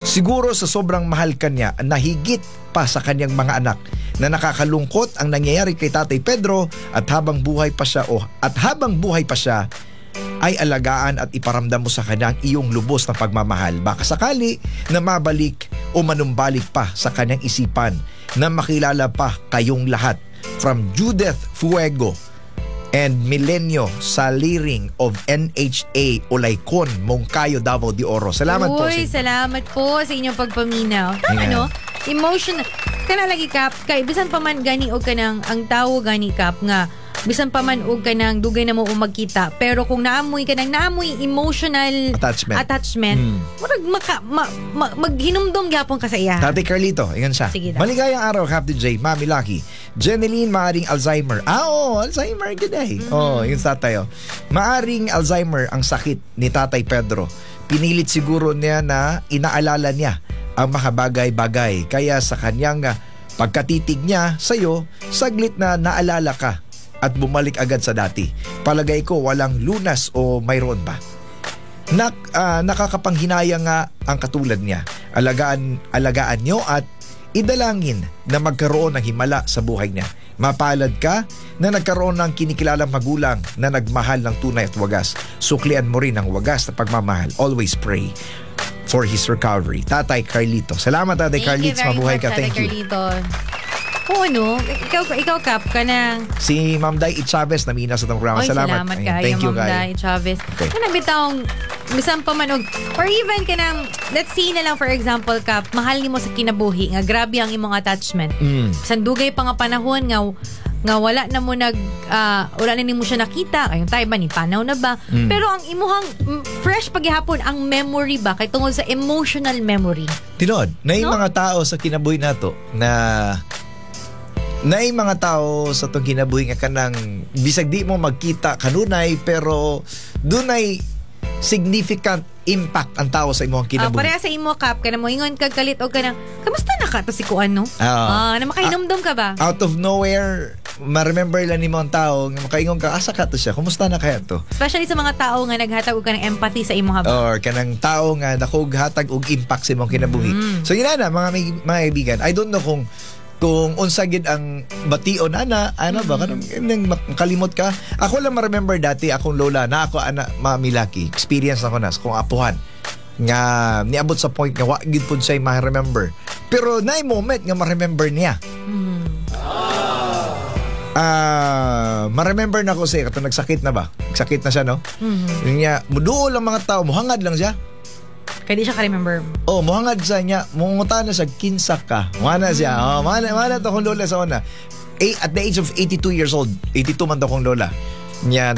Siguro sa sobrang mahal kanya na higit pa sa kanyang mga anak, na nakakalungkot ang nangyayari kay Tatay Pedro at habang buhay pa siya ay alagaan at iparamdam mo sa kanya ang iyong lubos na pagmamahal. Baka sakali na mabalik o manumbalik pa sa kanyang isipan na makilala pa kayong lahat. From Judith Fuego and Milenio Saliring of NHA Olaykon, Moncayo, Davao de Oro. Salamat po. Salamat po sa inyong pagpaminaw. Tama, no? Emotional. Kana lagi kap, kay bisan pa man gani og kanang ang tawo gani kap nga bisan pa man og kanang dugay na mo magkita, pero kung naamoy emotional attachment murag maghinumdom gyapon ka sa iya. Tatay Carlito, ingon siya. Maligayang araw, Captain J, Mami Lucky. Jeneline, maaring Alzheimer. Alzheimer gday. Yun tatay. Maaring Alzheimer ang sakit ni Tatay Pedro. Pinilit siguro niya na inaalala niya ang mga bagay-bagay. Kaya sa kanyang pagkatitig niya sa'yo, saglit na naalala ka at bumalik agad sa dati. Palagay ko walang lunas o mayroon ba? Nakakapanghinayang nga ang katulad niya. Alagaan nyo at idalangin na magkaroon ng himala sa buhay niya. Mapalad ka na nagkaroon ng kinikilalang magulang na nagmahal ng tunay at wagas. Suklian mo rin ang wagas na pagmamahal. Always pray for his recovery. Tatay Carlito. Salamat, Tatay Carlitos. Mabuhay ka. Thank you. Ikaw Kap ka ng... Si Ma'am Day Chavez na mina sa itong programa. Salamat kayo, thank you, Ma'am Day Chavez. Kanang bitawang bisan pa man or even kanang, let's say na lang for example Kap, mahal ni mo sa kinabuhi nga grabe ang imong attachment. Bisan dugay pa nga panahon nga wala na mo wala na nimo siya nakita, ayun tayo ba ni panaw na ba, pero ang imuhang fresh paghihapon ang memory ba kay tungod sa emotional memory. Tinod na yung mga tao sa kinabuhi nato na yung mga tao sa itong kinabuhi nga kanang bisag di mo magkita kanunay pero dunay significant impact ang tao sa imong kinabuhi. Pareha sa imo Kap kana mo ingon kag kalit og kanang kamusta na ka to si kuan no? Na makahinumdum ka ba? Out of nowhere ma-remember lang nimo ang tao nga makaingon ka asa ka to siya. Kumusta na kaya to? Especially sa mga tao nga naghatag og kanang empathy sa imong haba. Or kanang tao nga nakughatag og impact sa imong kinabuhi. So yun na mga kaibigan, I don't know kung unsa gid ang bation ana ba kanang makalimot ka. Ako lang ma-remember dati akong lola na ako Mami Lucky, experience ako na kung apuhan nga niabot sa point nga wa gid pud siya ma-remember, pero naay moment nga ma-remember niya. Ma-remember na ko siya katong nagsakit na ba, nagsakit na siya no. Niya muduol ang mga tao, muhangad lang siya. Kaya di siya ka-remember. Muhangad sa niya. Munguta na siya, kinsa ka. Mana siya. Mana to kong lola sa una. At the age of 82 years old, 82 man to kong lola. Niya,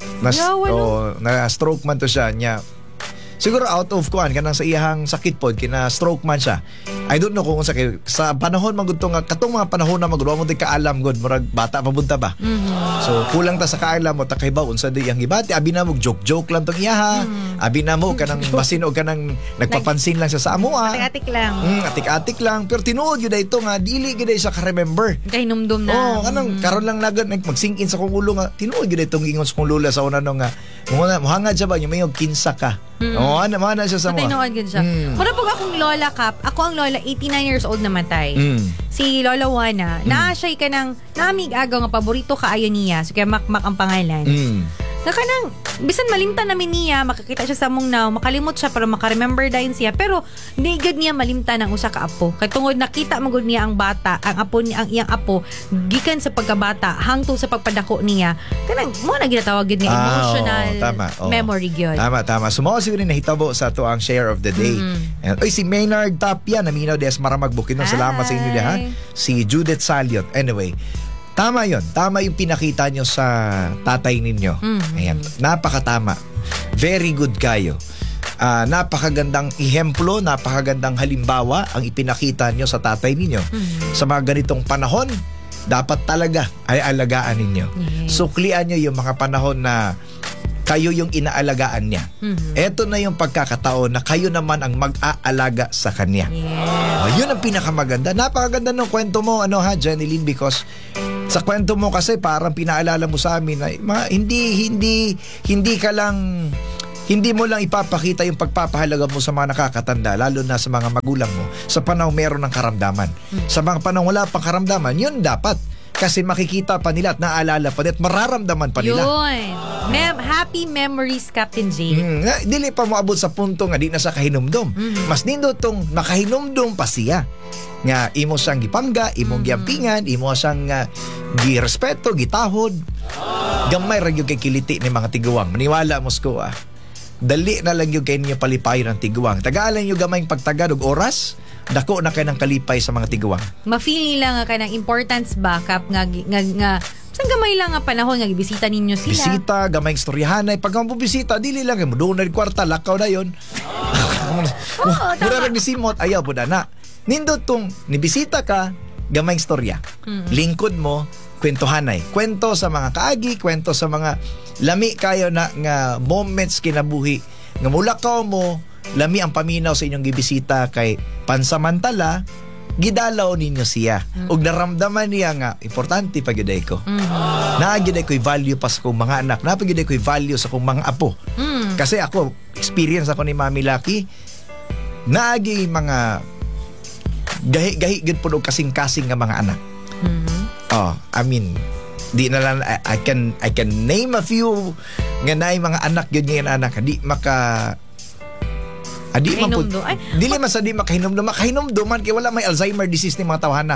na-stroke man to siya. Niya, siguro out of kuan kanang sa iyang sakit pod kina-stroke man siya. I don't know kung sa panahon magudto nga katong mga panahon na magudto mo kaalam god murag bata pa bunta ba. So kulang ta sa kaalam mo ta kay ba unsa di yang gibati abi na mo joke lang tong iyaha. Abi na mo kanang basin o kanang nagpapansin lang siya sa amoa. Atik-atik lang. Atik-atik lang pero tinuod gyud ito nga dili gyud siya ka-remember. Kay numdum na. Kanang karon lang nagad mag-sink in sa kong ulo nga tinuod gyud itong ingon sa kong lula sa una no nga mohangad siya ba nya mayog kinsa ka. Mana siya sa mo. Tinuod gyud siya. Mura pag akong lola Kap, ako ang lola 89 years old namatay. Si Lola Juana, siya kanang namig agaw nga paborito kaayo niya. So kaya Makmak ang pangalan. Na kanang bisan malimtan namin niya, makakita siya sa mong now, makalimot siya pero makaremember dayon siya. Pero di gud niya malimtan ang usa ka apo. Kay tungod nakita magud niya ang bata, ang apo niya, ang iyang apo gikan sa pagkabata hangtod sa pagpadako niya. Kanang mo na ginatawag gid niya emotional memory gyud. Tama. Sumo siguro nahitabo sa to ang share of the day. And si Maynard Tapia naminaw des maramag bukinon. Salamat sa inyo ha. Si Judith Saliot. Anyway, tama yon. Tama yung pinakita nyo sa tatay ninyo. Ayan. Napakatama. Very good kayo. Napakagandang ihemplo, napakagandang halimbawa ang ipinakita nyo sa tatay ninyo. Sa mga ganitong panahon, dapat talaga ay alagaan ninyo. Suklian nyo yung mga panahon na kayo yung inaalagaan niya. Eto na yung pagkakataon na kayo naman ang mag-aalaga sa kanya. Yun ang pinakamaganda. Napakaganda ng kwento mo, Jeneline, because sa kwento mo kasi parang pinaalala mo sa amin na hindi Hindi mo lang ipapakita yung pagpapahalaga mo sa mga nakakatanda, lalo na sa mga magulang mo, sa panahon meron ng karamdaman. Sa mga panahon wala pang karamdaman, yun dapat. Kasi makikita pa nila at naaalala pa nila at mararamdaman pa nila. Yun. Happy memories, Captain J. Dili pa moabot sa punto nga di na sa kahinumdom. Mas nindo tong makahinumdom pa siya. Nga imo siyang gipangga, imong giampingan, imo siyang girespeto, gitahod. Gamay ra gyud kay kiliti ni mga tiguang. Maniwala mo ko Dali na lang yung kayo ninyo palipayon ng tiguang. Tagaalan nyo gamay pagtagad og oras, dako na kayo ng kalipay sa mga tiguang. Ma-feel nila nga ka ng importance backup nga saan gamay lang nga panahon nga gibisita ninyo sila. Bisita, gamay istoryahanay. Pag mo bisita, dili lang mo doon na kwarta, lakaw na yun. Mura rin ni Simot, ayaw po na. Nindot tong nibisita ka, gamay istorya. Lingkod mo, kwentuhanay. Kwento sa mga kaagi, kwento sa mga lami kayo na nga moments kinabuhi nga mulakaw mo, lami ang paminaw sa inyong gibisita kay pansamantala gidalaw ninyo siya ug naramdaman niya nga importante pagyuday ko. Naagyuday ko'y value pa sa kong mga anak, napagyuday ko'y value sa kong mga apo. Kasi ako experience ako ni Mami Lucky, naagi mga gahi gud pud og kasing-kasing nga mga anak. I mean, di na lang I can name a few nga naay mga anak gyud nga anak di maka adi man pud dili man sa di makahinumduman kay wala may Alzheimer disease ni mga tawhana.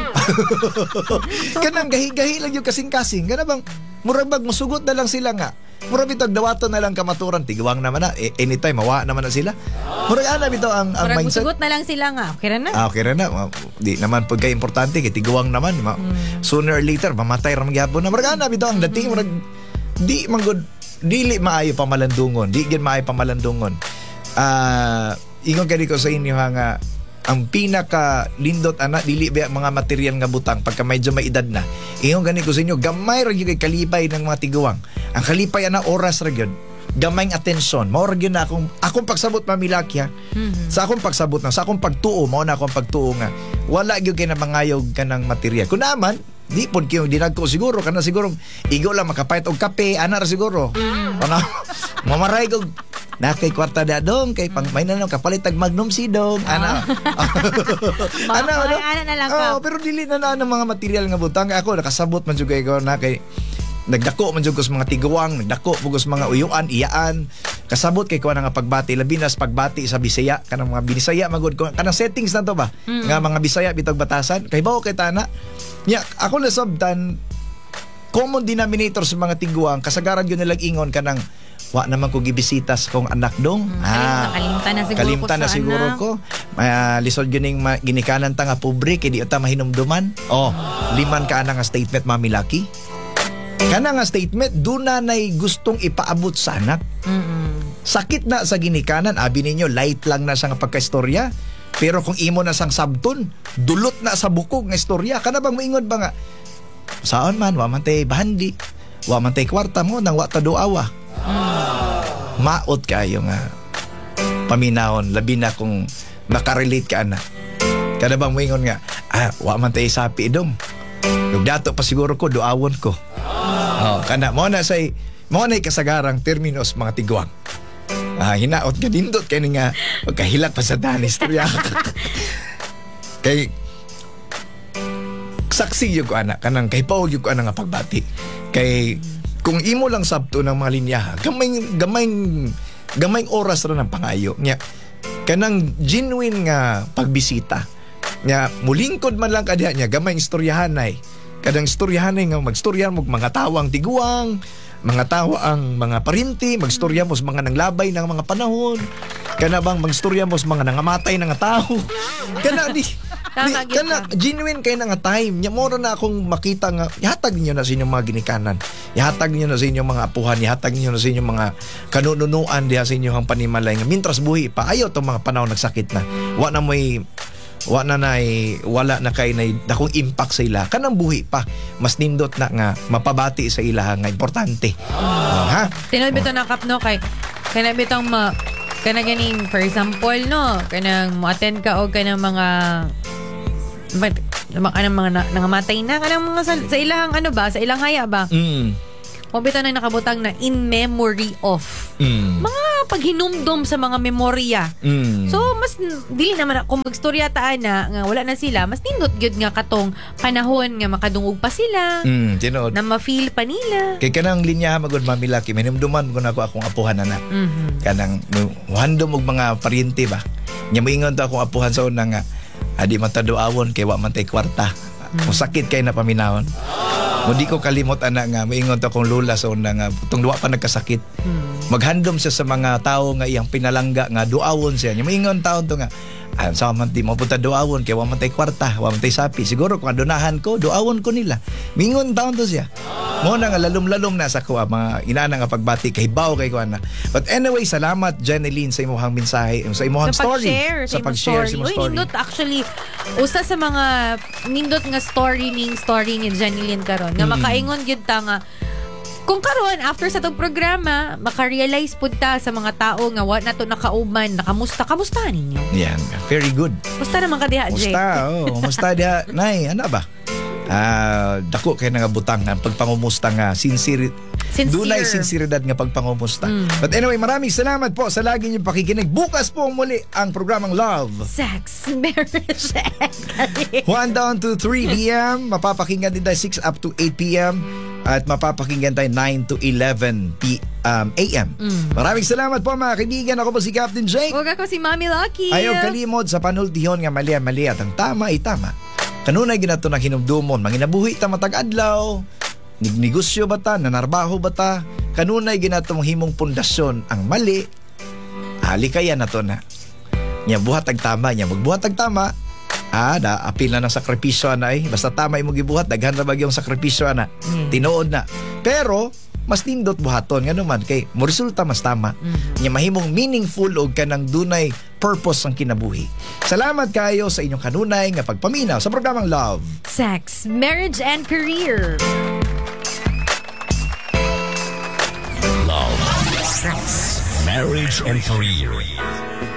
Kanang gahi lang yung kasing-kasing kana bang murag bag musugot na lang sila nga murag bitog dawaton na lang kamaturan tiguang naman na anytime mawa naman na sila murag ana bitaw ang mindset musugot na lang sila nga okay ra na di naman pud kay importante kay tiguang naman sooner or later mamatay ra magyapon na murag ana bitaw ang dating murag di manggod dili maayo pamalandungon di gid maayo pamalandungon. Ingon kadi ko sa inyo nga ang pinaka lindot dili ba mga material nga butang pagka medyo may edad na. Ingon gani ko sa inyo gamay ra gyud kay kalipay ng mga tiguang. Ang kalipay oras ra gyud. Gamay ng atensyon. Mao ra gyud na akong pagsabot mamilakya. Sa akong pagsabot sa akong pagtuo mao na akong pagtuo nga wala gyud kay na mangayog kanang material. Kun naman di pod kayo dinagko siguro kana siguro igo lang makapayat og kape ana ra siguro. Mamaray kog nakay kwarta da dong kay pang may nanong kapalit tag Magnum sidong ana. Ana na lang ka. Pero dili na ng mga material nga butang ako nakasabot man jud kay na kay nagdako man jud ko sa mga tiguang, nagdako po sa mga uyuan, iyaan. Kasabot kay kuha nga pagbati labi na sa pagbati sa Bisaya kanang mga Bisaya magud ko kanang settings na to ba nga mga Bisaya bitog batasan kay bao kay tana. Ako na sabdan common denominator sa mga tiguang kasagaran gyud nilang ingon kanang wa naman ko gibisita sa kong anak dong. Kalimtan na siguro ko. Lisod gining ginikanan ta nga pobre kay di ta mahinumduman. Liman ka nga statement Mami Lucky. Kana nga statement duna nay gustong ipaabot sa anak. Sakit na sa ginikanan, abi ninyo light lang na sa nga pagkaistorya. Pero kung imo na sang sabton, dulot na sa bukog nga istorya. Kana bang moingon ba nga saan man wa man tay bahandi, wa man tay kwarta mo nang wa ta duawa. Maot kayo nga paminahon labi na kung makarelate ka na. Kada bang moingon nga wa man tay sapi dong. Ug dato pa siguro ko duawon ko. Kana mo na kasagarang terminos mga tiguang. Hinaot ka dindot kay nga kahilak pa sa daan istorya. Kay saksi yung ko anak kanang kay paog yung ko anak nga pagbati. Kay kung imo lang sabto ng mga linya, gamay oras ra ng pangayo. Nya kanang genuine nga pagbisita. Nya mulingkod man lang kadiha nya gamay istoryahanay. Kadang istoryahanay nga magstorya mo mga tawang tiguang, mga tawa ang mga parinti, magstorya mo sa mga nanglabay ng mga panahon. Kana bang magstorya mo sa mga nangamatay ng tao. Kana genuine kay nga time. Nya mo na akong makita nga ihatag niyo na sa inyong mga ginikanan. Ihatag niyo na sa inyong mga apuhan, ihatag niyo na sa inyong mga kanununuan diha sa inyong panimalay nga mintras buhi pa ayaw tong mga panahon nagsakit na. Wala na kay na dakong impact sa ila kanang buhi pa mas nindot na nga mapabati sa ila nga importante. Tinod bito na kap no kay kana bitong kana ganing for example no kanang mo-attend ka og kanang mga nangamatay na kanang mga sa ilang sa ilang haya ba mabita na nakabutang na in memory of. Mga paghinumdom sa mga memorya. So, mas dili naman kung magstorya taan na nga wala na sila, mas nindot gyud nga katong panahon nga makadungog pa sila. Tinood. Na ma-feel pa nila. Kay kanang linya magud mamilaki, minumduman ko na akong apuhan na. Kanang handom og mga paryente ba. Nya moingon to akong apuhan sa una nga adi man ta duawon kay wa man tay kwarta. Musakit kay na paminawon. Di ko kalimot ana nga moingon to akong lula sa una nga tong duwa pa nagkasakit. Maghandom siya sa mga tao nga iyang pinalangga nga duawon siya. Nya moingon taon to nga sa man di mo puta duawon kay wa man tay kwarta, wa man tay sapi. Siguro kung adunahan ko, duawon ko nila. Mingon taon to siya. Mo na nga lalom-lalom na sa ko mga inana nga pagbati kay baw kay kuan na. But anyway, salamat Janeline sa imong mensahe, sa imong story. Sa pag-share sa imong story. Nindot actually usa sa mga nindot nga story ni Janeline karon nga makaingon gyud ta nga kung karon after sa tong programa maka-realize pud ta sa mga tao nga wa nato nakauban nakamusta ninyo. Yan, very good. Musta naman ka diha, Jay? Musta diha, nay, ano ba? Dako kay nga butang ang pagpangumusta nga dunay sinseridad nga pagpangumusta. But anyway, maraming salamat po sa lagi niyong pakikinig. Bukas po muli ang programang Love, Sex, Marriage and Career. 1 down to 3 p.m. Mapapakinggan din tayo 6 up to 8 p.m. At mapapakinggan tayo 9 to 11 a.m. Maraming salamat po mga kaibigan. Ako po si Captain Jake. Huwag ako si Mami Lucky. Ayaw kalimod sa panultihon nga mali at ang tama ay tama. Kanunay ginato na hinumdumon, manginabuhi ta matag adlaw, negosyo ba ta, nanarbaho ba ta, kanunay ginato himong pundasyon ang mali, kaya na to na. Nya buhat ag tama, nya magbuhat ag tama, apil na ng sakripisyo na basta tama imong gibuhat, daghan ra bagyong sakripisyo na, tinuod na. Pero, mas nindot buhaton nga naman kay mo resulta mas tama. Nya mahimong meaningful og kanang dunay purpose ang kinabuhi. Salamat kayo sa inyong kanunay nga pagpaminaw sa programang Love, Sex, Marriage and Career. Love, Sex, Marriage and Career.